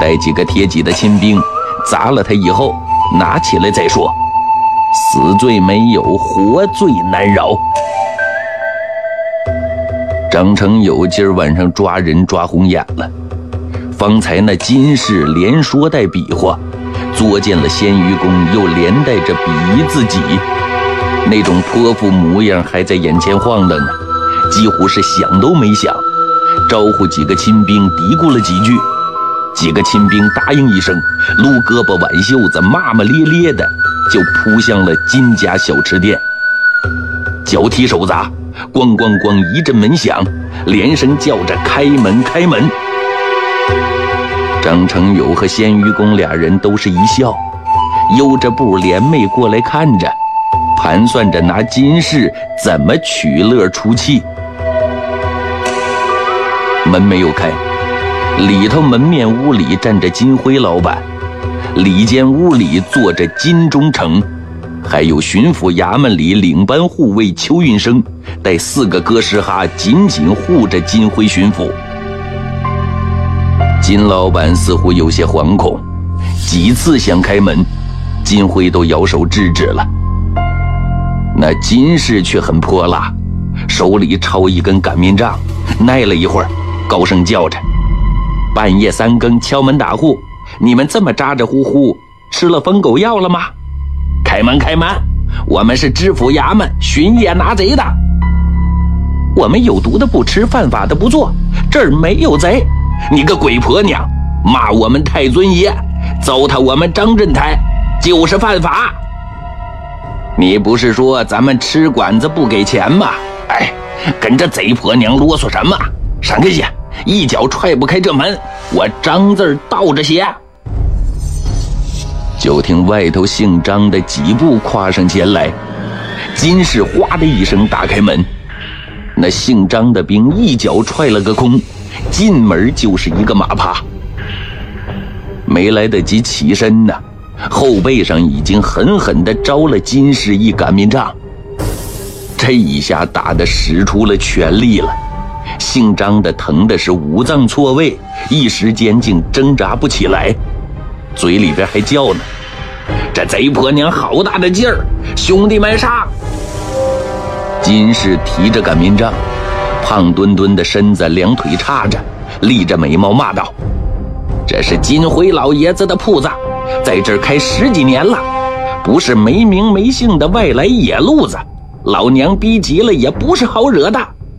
带几个铁戟的亲兵砸了他以后，拿起来再说。死罪没有，活罪难饶。张承友今儿晚上抓人抓红眼了，方才那金氏连说带比划，作践了鲜愚公，又连带着鄙夷自己，那种泼妇模样还在眼前晃荡呢，几乎是想都没想，招呼几个亲兵嘀咕了几句，几个亲兵答应一声，撸胳膊挽袖子，骂骂咧咧的就扑向了金家小吃店。脚踢手砸，咣咣咣一阵门响，连声叫着开门开门。张承友和鲜愚公俩人都是一笑，悠着步联袂过来看着，盘算着拿金氏怎么取乐出气。门没有开，里头门面屋里站着金辉老板，里间屋里坐着金忠诚，还有巡抚衙门里领班护卫邱运生带4个哥斯哈紧紧护着金辉巡抚。金老板似乎有些惶恐，几次想开门，金辉都摇手制止了。那金氏却很泼辣，手里抄一根擀面杖，耐了一会儿，高声叫着：半夜3更敲门打户，你们这么咋咋呼呼，吃了疯狗药了吗？开门开门，我们是知府衙门巡夜拿贼的。我们有毒的不吃，犯法的不做，这儿没有贼。你个鬼婆娘，骂我们太尊爷，糟蹋我们张振台，就是犯法。你不是说咱们吃馆子不给钱吗？哎，跟这贼婆娘啰嗦什么？闪开些，一脚踹不开这门，我张字倒着写。就听外头姓张的几步跨上前来，金氏哗的一声打开门，那姓张的兵一脚踹了个空，进门就是一个马趴。没来得及起身呢，后背上已经狠狠地招了金氏一擀面杖。这一下打得使出了全力了，姓张的疼的是五脏错位，一时间竟挣扎不起来，嘴里边还叫呢：这贼婆娘好大的劲儿，兄弟们上！金氏提着擀面杖，胖墩墩的身子两腿叉着，立着眉毛骂道：这是金辉老爷子的铺子，在这儿开10几年了，不是没名没姓的外来野路子，老娘逼急了也不是好惹的。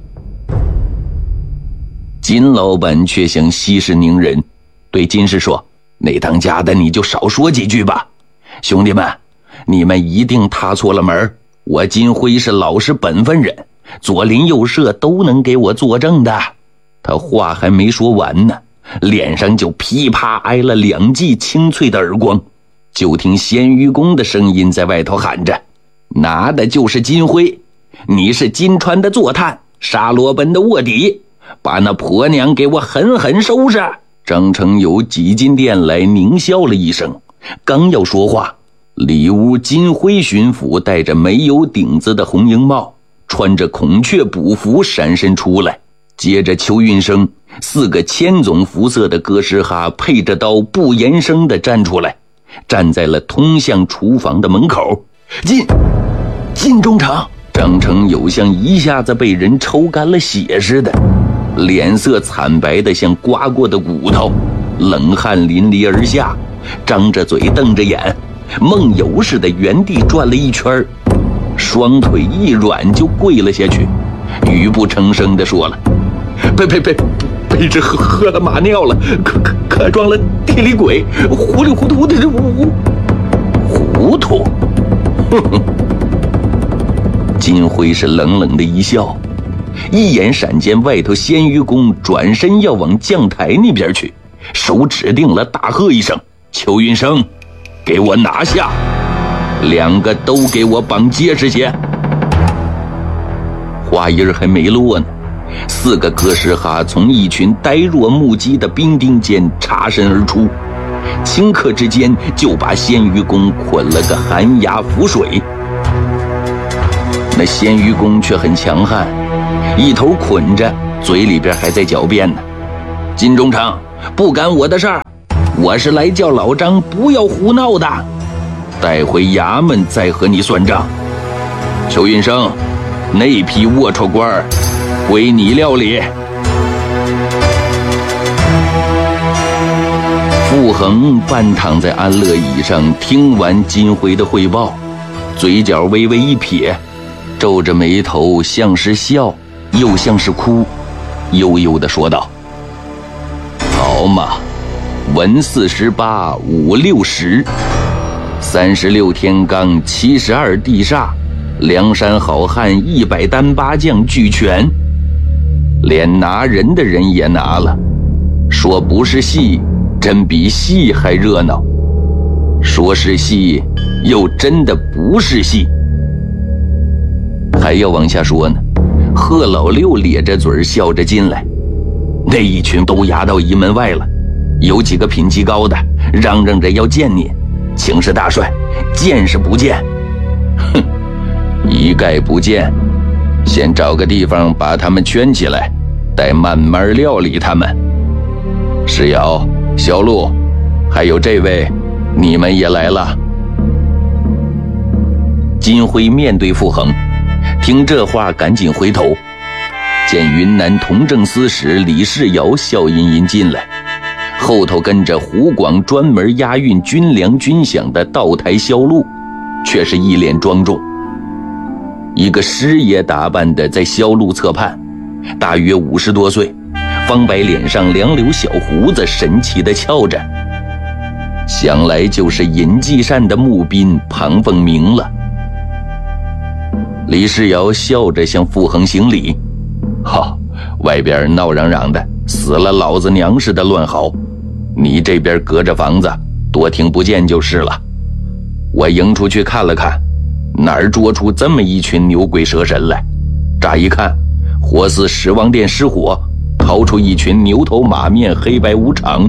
金老板却想息事宁人，对金氏说：那当家的你就少说几句吧，兄弟们，你们一定踏错了门，我金辉是老实本分人，左邻右舍都能给我作证的。他话还没说完呢，脸上就噼啪挨了2记清脆的耳光。就听鲜愚公的声音在外头喊着：拿的就是金辉，你是金川的坐探，沙罗奔的卧底，把那婆娘给我狠狠收拾。张承友挤进店来，狞笑了一声，刚要说话，里屋金辉巡抚戴着没有顶子的红缨帽，穿着孔雀补服闪身出来，接着邱运生4个千总服色的哥斯哈配着刀不言声地站出来，站在了通向厨房的门口。金忠诚！张承友像一下子被人抽干了血似的，脸色惨白的像刮过的骨头，冷汗淋漓而下，张着嘴瞪着眼，梦游似的原地转了一圈，双腿一软就跪了下去，语不成声地说了：被这喝了马尿了，可撞了地里鬼，糊里糊涂的糊涂。哼哼。金辉是冷冷的一笑，一眼闪见外头鲜愚公转身要往将台那边去，手指定了，大喝一声：邱运生，给我拿下！2个都给我绑结实些！话音还没落呢，4个哥斯哈从一群呆若木鸡的兵丁间插身而出，顷刻之间就把鲜愚公捆了个寒鸦浮水。那鲜愚公却很强悍，一头捆着，嘴里边还在狡辩呢：金忠诚，不干我的事儿， 我是来叫老张不要胡闹的，带回衙门再和你算账。邱云生，那批龌龊官归你料理。傅恒半躺在安乐椅上，听完金辉的汇报，嘴角微微一撇，皱着眉头，像是笑又像是哭，悠悠地说道：好嘛，文48武60，36天罡72地煞，梁山好汉100单八将俱全，连拿人的人也拿了，说不是戏，真比戏还热闹；说是戏，又真的不是戏。还要往下说呢，贺老六咧着嘴笑着进来，那一群都押到仪门外了，有几个品级高的嚷嚷着要见你，请示大帅，见是不见？哼，一概不见，先找个地方把他们圈起来，待慢慢料理他们。石瑶、小陆，还有这位，你们也来了。金辉面对傅恒，听这话赶紧回头，见云南同政司使李世尧笑吟吟进来，后头跟着湖广专门押运军粮军饷的道台萧路，却是一脸庄重。一个师爷打扮的在萧路侧畔，大约50多岁，方白脸上两绺小胡子神气地翘着，想来就是尹继善的募兵庞凤鸣了。李世尧笑着向傅恒行礼：外边闹嚷嚷的，死了老子娘似的乱嚎，你这边隔着房子多听不见就是了。我迎出去看了看，哪儿捉出这么一群牛鬼蛇神来？乍一看，活似十王殿失火，逃出一群牛头马面黑白无常。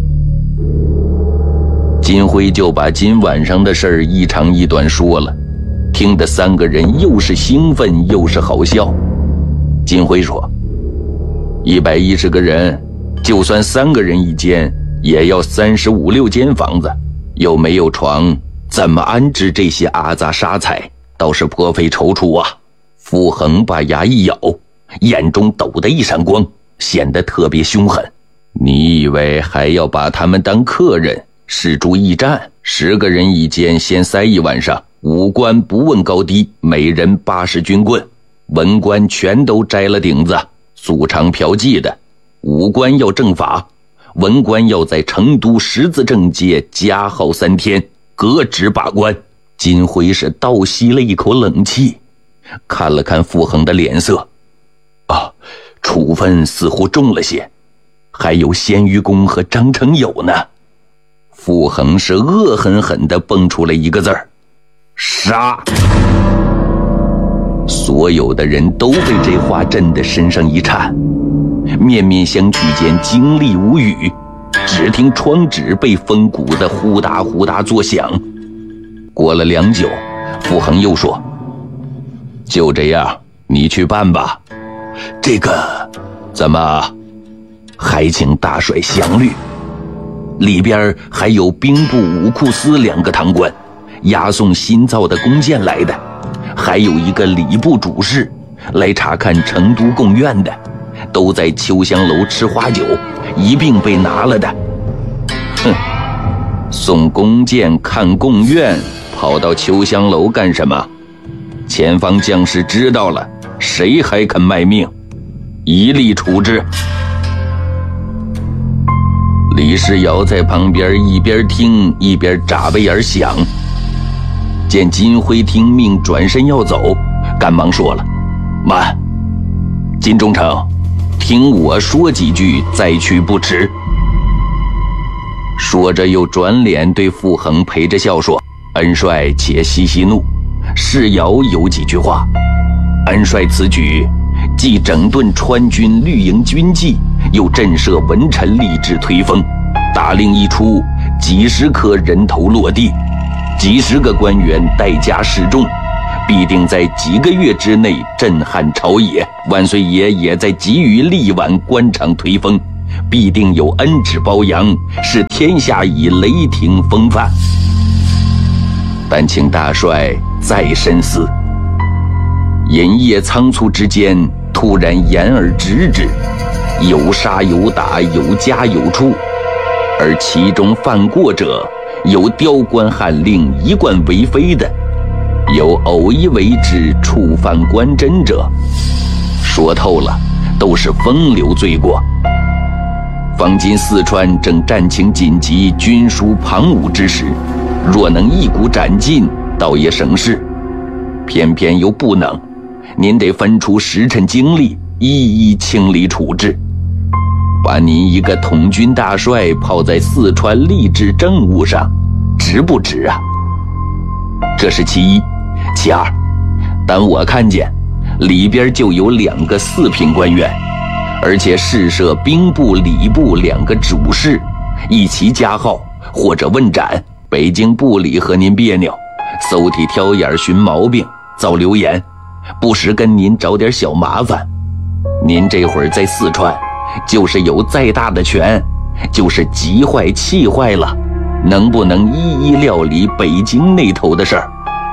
金辉就把今晚上的事儿一长一短说了，听得三个人又是兴奋又是好笑。金辉说：110个人，就算3个人一间，也要35、6间房子，又没有床，怎么安置这些阿杂沙财？倒是颇费踌躇啊。傅恒把牙一咬，眼中抖的一闪光，显得特别凶狠。你以为还要把他们当客人，施诸驿站？10个人一间，先塞一晚上，武官不问高低，每人80军棍，文官全都摘了顶子，素常嫖妓的，武官要正法，文官要在成都十字正街加号3天，革职罢官。金辉是倒吸了一口冷气，看了看傅恒的脸色，处分似乎重了些，还有鲜于公和张成友呢。傅恒是恶狠狠地蹦出了一个字儿：杀！所有的人都被这话震得身上一颤，面面相觑间惊厉无语，只听窗纸被风鼓的呼哒呼哒作响。过了良久，傅恒又说：就这样，你去办吧。这个怎么还请大帅详虑。里边还有兵部武库司2个堂官，押送新造的弓箭来的，还有一个礼部主事来查看成都贡院的，都在秋香楼吃花酒，一并被拿了的。哼，送弓箭看贡院，跑到秋香楼干什么？前方将士知道了，谁还肯卖命？一律处置。李世尧在旁边一边听一边眨巴眼想，见金辉听命转身要走，赶忙说了：慢，金忠诚，听我说几句再去不迟。说着又转脸对傅恒陪着笑说：恩帅且息息怒，世尧有几句话。恩帅此举既整顿川军绿营军纪，又震慑文臣吏治推风，大令一出，几10颗人头落地，几10个官员代价示众，必定在几个月之内震撼朝野。万岁爷也在急于力挽官场推风， 必定有恩旨包养，使天下以雷霆风范。但请大帅再深思。饮夜仓促之间，突然言而直之，有杀有打，有加有处，而其中犯过者，有刁官悍令一贯为非的，有偶一为之触犯官箴者，说透了，都是风流罪过。方今四川正战情紧急，军书庞武之时，若能一鼓斩尽，倒也省事，偏偏又不能。您得分出时辰精力，一一清理处置，把您一个统军大帅抛在四川吏治政务上，值不值啊？这是其一。其二，但我看见里边就有2个4品官员，而且试设兵部、礼部2个主事，一齐加号或者问斩。北京部里和您别扭，搜体挑眼寻毛病，造流言，不时跟您找点小麻烦。您这会儿在四川，就是有再大的权，就是急坏气坏了，能不能一一料理北京那头的事儿？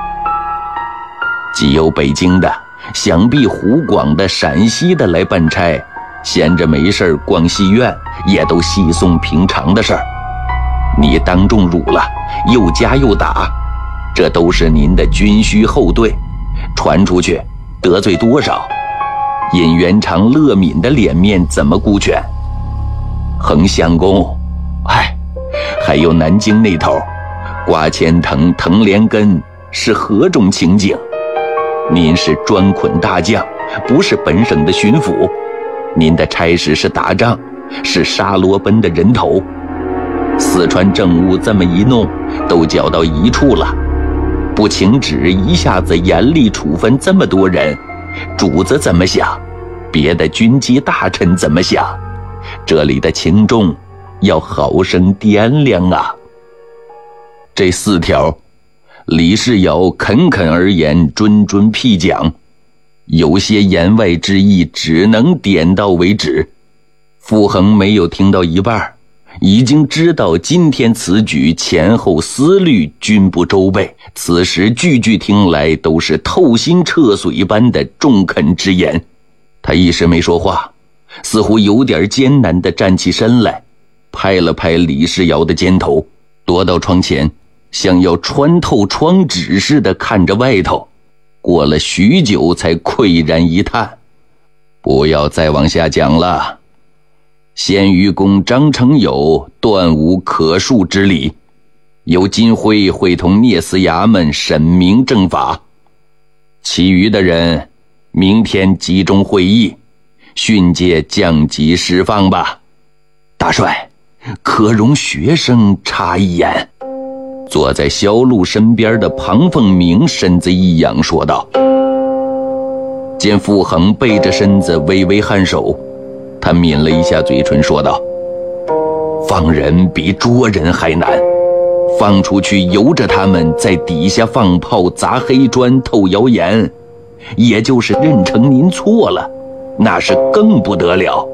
既有北京的，想必湖广的、陕西的来办差，闲着没事儿逛戏院，也都稀松平常的事儿。你当众辱了，又加又打，这都是您的军需后队，传出去得罪多少？尹元长、乐敏的脸面怎么顾全？横相公，还有南京那头，瓜千藤、藤连根是何种情景？您是专捆大将，不是本省的巡抚，您的差事是打仗，是沙罗奔的人头。四川政务这么一弄，都搅到一处了，不请旨一下子严厉处分这么多人，主子怎么想？别的军机大臣怎么想？这里的轻重要好生掂量啊。这4条，李世尧侃侃而言，谆谆辟讲，有些言外之意，只能点到为止。傅恒没有听到一半，已经知道今天此举前后思虑均不周备，此时句句听来都是透心彻髓般的中肯之言。他一时没说话，似乎有点艰难地站起身来，拍了拍李世尧的肩头，踱到窗前，像要穿透窗纸似的看着外头，过了许久才喟然一叹：不要再往下讲了。鲜于公张承友断无可恕之理，由金辉会同聂司衙门审明正法，其余的人明天集中会议，训诫降级释放吧。大帅，可容学生插一言。坐在萧路身边的庞凤鸣身子一仰说道。见傅恒背着身子微微颔首，他抿了一下嘴唇说道：放人比捉人还难，放出去由着他们在底下放炮、砸黑砖、透谣言，也就是认成您错了，那是更不得了。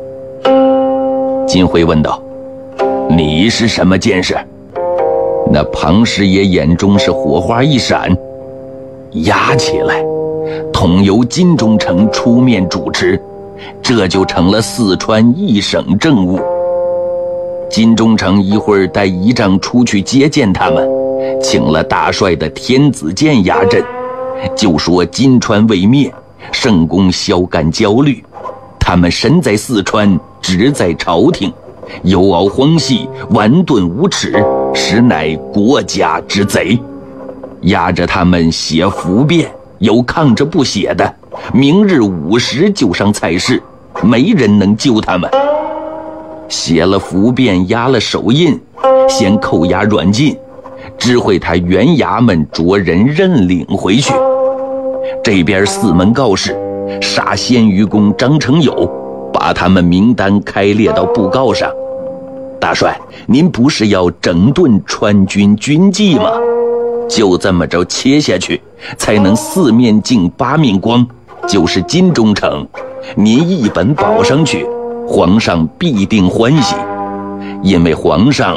金辉问道：你是什么见识？那庞师爷眼中是火花一闪，压起来，统由金忠诚出面主持，这就成了四川一省政务。金忠诚一会儿带仪仗出去接见他们，请了大帅的天子剑压阵，就说金川未灭，圣公消干焦虑，他们身在四川，职在朝廷，游傲荒隙，顽钝无耻，实乃国家之贼。压着他们写服辩，有抗着不写的，明日午时就上菜市，没人能救他们。写了服辩，压了手印，先扣押软禁，知会他原衙门着人认领回去。这边四门告示，杀鲜于公张承友，把他们名单开列到布告上。大帅，您不是要整顿川军军纪吗？就这么着切下去，才能四面镜八面光，就是金忠诚。您一本保上去， 皇上必定欢喜，因为皇上